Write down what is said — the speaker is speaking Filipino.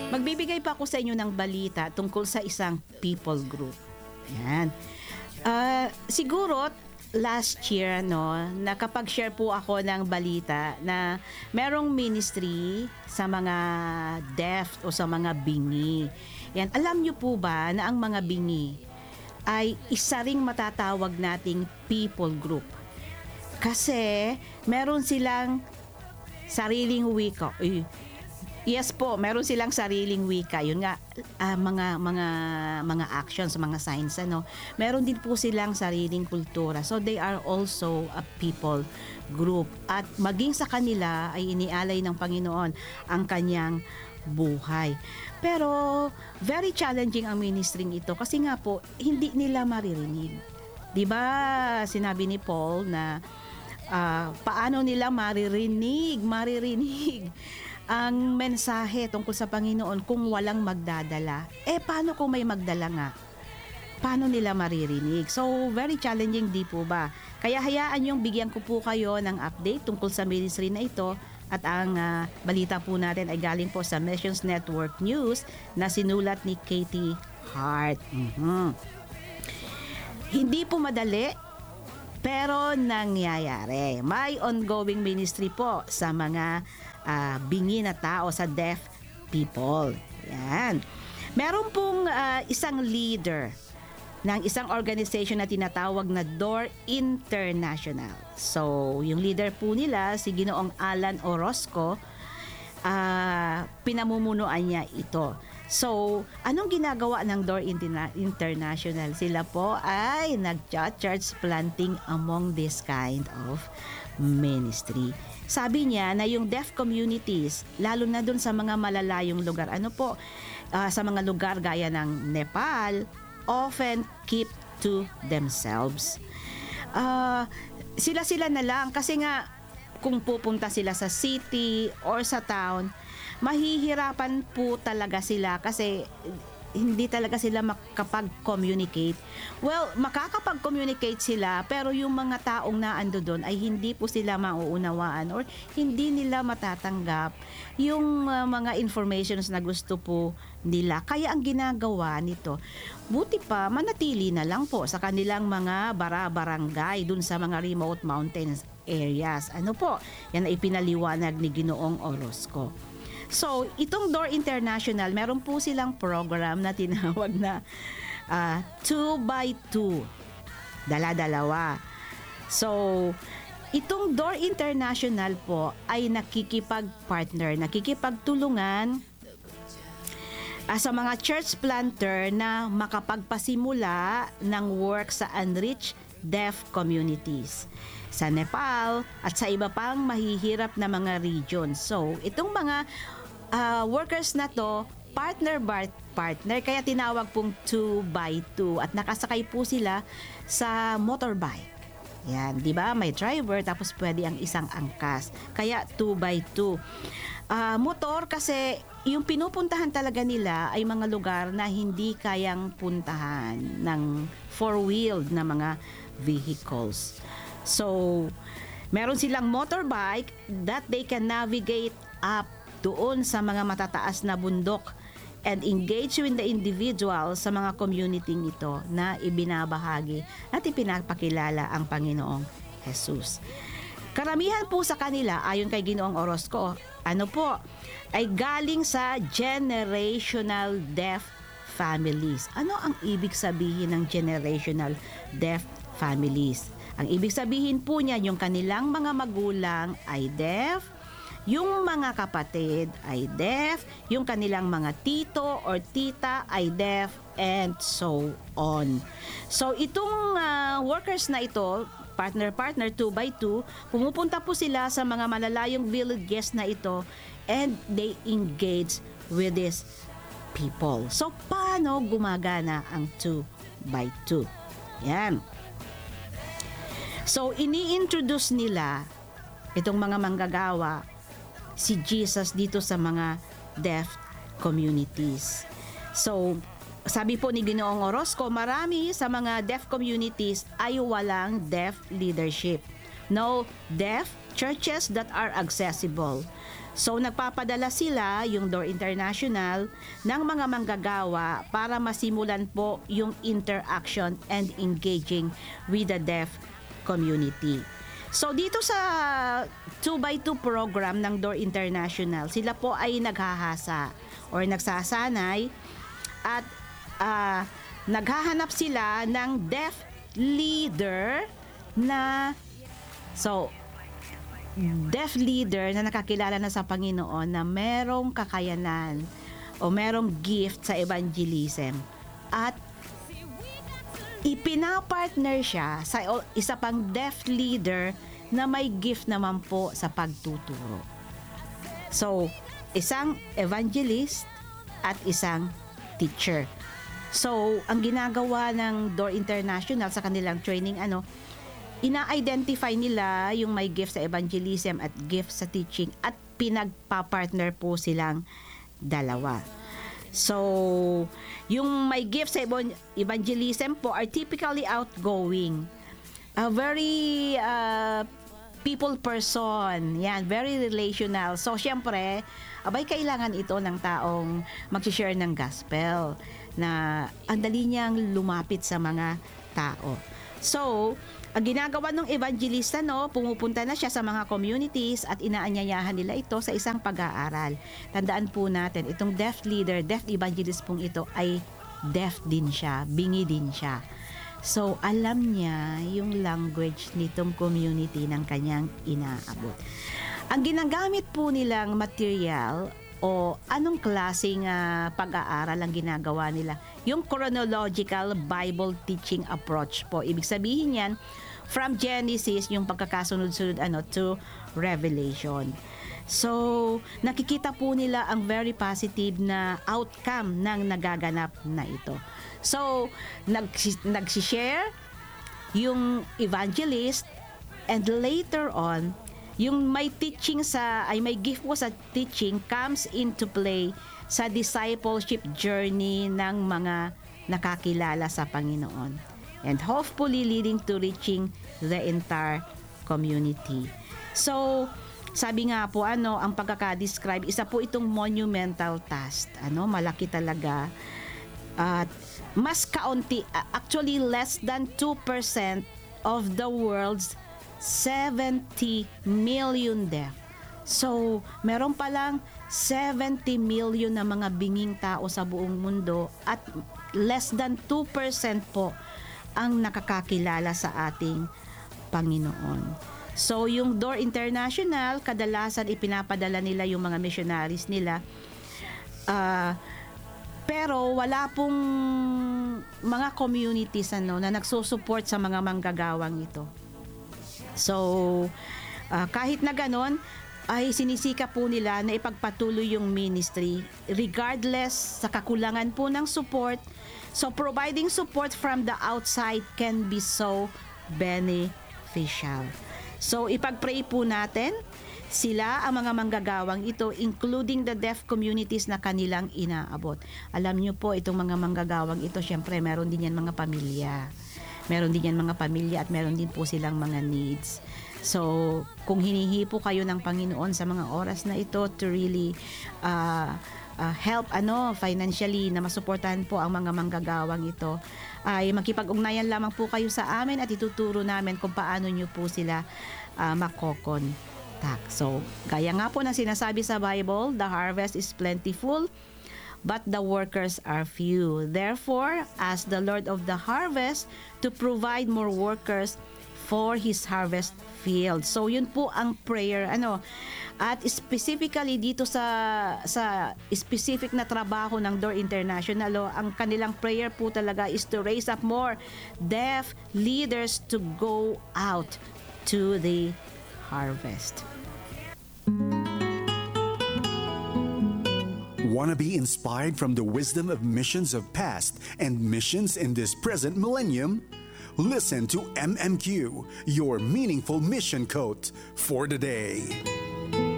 Magbibigay pa ako sa inyo ng balita tungkol sa isang people group. Yan. Siguro last year nakapag-share po ako ng balita na merong ministry sa mga deaf o sa mga bingi. Yan, alam niyo po ba na ang mga bingi ay isa ring matatawag nating people group? Kasi meron silang sariling wika. Yes po, meron silang sariling wika. Yun nga, mga actions, mga signs, meron din po silang sariling kultura. So they are also a people group. At maging sa kanila ay inialay ng Panginoon ang kanyang buhay. Pero very challenging ang ministering ito kasi nga po, hindi nila maririnig. 'Di ba sinabi ni Paul na paano nila maririnig ang mensahe tungkol sa Panginoon kung walang magdadala? Paano kung may magdala nga? Paano nila maririnig? So, very challenging, di po ba? Kaya hayaan yung bigyan ko po kayo ng update tungkol sa ministry na ito. At ang balita po natin ay galing po sa Missions Network News na sinulat ni Katie Hart. Hindi po madali, pero nangyayari. May ongoing ministry po sa mga bingi na tao, sa deaf people. Yan. Meron pong isang leader ng isang organization na tinatawag na Door International. So, yung leader po nila, si Ginoong Alan Orozco, pinamumunuan niya ito. So, anong ginagawa ng Door International? Sila po ay nag-church planting among this kind of ministry. Sabi niya na yung deaf communities, lalo na dun sa mga malalayong lugar, sa mga lugar gaya ng Nepal, often keep to themselves. Sila-sila na lang kasi nga kung pupunta sila sa city or sa town, mahihirapan po talaga sila kasi hindi talaga sila makapag-communicate. Well, makakapag-communicate sila pero yung mga taong naando doon ay hindi po sila mauunawaan or hindi nila matatanggap yung mga informations na gusto po nila. Kaya ang ginagawa nito, buti pa manatili na lang po sa kanilang mga barangay dun sa mga remote mountains areas. Yan ay pinaliwanag ni Ginoong Orozco. So, itong Door International, meron po silang program na tinawag na 2x2. Dala-dalawa. So, itong Door International po ay nakikipagtulungan sa mga church planter na makapagpasimula ng work sa unreached deaf communities sa Nepal at sa iba pang mahihirap na mga regions. So, itong mga workers na to, partner, kaya tinawag pong 2x2 at nakasakay po sila sa motorbike. Yan, di ba? May driver tapos pwede ang isang angkas. Kaya 2x2. Motor kasi yung pinupuntahan talaga nila ay mga lugar na hindi kayang puntahan ng four-wheeled na mga vehicles. So, meron silang motorbike that they can navigate up doon sa mga matataas na bundok and engage with the individual sa mga community ito na ibinabahagi at ipinapakilala ang Panginoong Jesus. Karamihan po sa kanila, ayon kay Ginoong Orozco, ay galing sa generational deaf families. Ano ang ibig sabihin ng generational deaf families? Ang ibig sabihin po niya, yung kanilang mga magulang ay deaf, yung mga kapatid ay deaf, yung kanilang mga tito or tita ay deaf, and so on. So itong workers na ito, partner 2x2, pumupunta po sila sa mga malalayong villages na ito and they engage with these people. So paano gumagana ang 2x2? Yan. So ini-introduce nila itong mga manggagawa si Jesus dito sa mga deaf communities. So, sabi po ni Ginoong Orozco, marami sa mga deaf communities ay walang deaf leadership. No deaf churches that are accessible. So nagpapadala sila, yung Door International, ng mga manggagawa para masimulan po yung interaction and engaging with the deaf community. So dito sa 2x2 program ng Door International, sila po ay naghahasa or nagsasanay at naghahanap sila ng deaf leader na deaf leader na nakakilala na sa Panginoon na merong kakayanan o merong gift sa evangelism at ipinapartner siya sa isa pang deaf leader na may gift naman po sa pagtuturo. So, isang evangelist at isang teacher. So, ang ginagawa ng Door International sa kanilang training, ina-identify nila yung may gift sa evangelism at gift sa teaching at pinagpa-partner po silang dalawa. So, yung may gift sa evangelism po are typically outgoing. A very people person. Yan, very relational. So, syempre, kailangan ito ng taong mag-share ng gospel na ang dali niyang lumapit sa mga tao. So, ang ginagawa ng evangelista, pumupunta na siya sa mga communities at inaanyayahan nila ito sa isang pag-aaral. Tandaan po natin, itong deaf leader, deaf evangelist pong ito ay deaf din siya, bingi din siya. So, alam niya yung language nitong community ng kanyang inaabot. Ang ginagamit po nilang material o anong klaseng pag-aaral ang ginagawa nila? Yung chronological Bible teaching approach po. Ibig sabihin yan, from Genesis, yung pagkakasunod-sunod to Revelation. So, nakikita po nila ang very positive na outcome ng nagaganap na ito. So, nagsishare yung evangelist and later on, yung may teaching may gift po sa teaching comes into play sa discipleship journey ng mga nakakilala sa Panginoon. And hopefully leading to reaching the entire community. So, sabi nga po, ang pagkaka-describe, isa po itong monumental task. Malaki talaga. At mas kaunti, actually less than 2% of the world's 70 million deaf. So, meron palang 70 million na mga binging tao sa buong mundo at less than 2% po ang nakakakilala sa ating Panginoon. So, yung Door International, kadalasan ipinapadala nila yung mga missionaries nila. Pero wala pong mga communities na nagsusupport sa mga manggagawang ito. So, kahit na ganon, ay sinisika po nila na ipagpatuloy yung ministry regardless sa kakulangan po ng support. So, providing support from the outside can be so beneficial. So, ipag-pray po natin sila ang mga manggagawang ito, including the deaf communities na kanilang inaabot. Alam nyo po, itong mga manggagawang ito, syempre, meron din yan mga pamilya. Meron din yan mga pamilya at meron din po silang mga needs. So, kung hinihipo kayo ng Panginoon sa mga oras na ito to really help financially na masuportahan po ang mga manggagawang ito, ay makipag-ugnayan lamang po kayo sa amin at ituturo namin kung paano nyo po sila makokontak. So, gaya nga po ng sinasabi sa Bible, the harvest is plentiful, but the workers are few. Therefore, ask the Lord of the harvest to provide more workers for His harvest field. So, yun po ang prayer. At specifically dito sa specific na trabaho ng Door International, ang kanilang prayer po talaga is to raise up more deaf leaders to go out to the harvest. Want to be inspired from the wisdom of missions of past and missions in this present millennium? Listen to MMQ, your meaningful mission quote for the day.